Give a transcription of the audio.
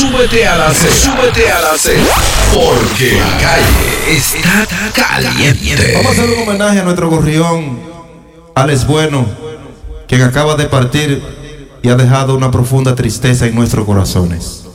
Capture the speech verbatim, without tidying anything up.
súbete a la acera, súbete a la acera, porque la calle está caliente. Vamos a hacer un homenaje a nuestro gorrión, Alex Bueno, quien acaba de partir y ha dejado una profunda tristeza en nuestros corazones.